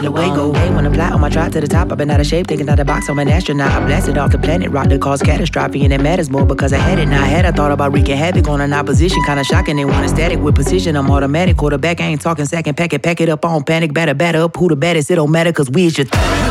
The way go, hey, when I fly on my drive to the top, I've been out of shape, thinking out the box, I'm an astronaut. I blasted off the planet, rock that caused catastrophe, and it matters more because I had it. Now I had, I thought about wreaking havoc on an opposition, kinda shocking. They want a static with precision, I'm automatic. Quarterback, I ain't talking second, pack it up on panic, batter up. Who the baddest, it don't matter, cause we is your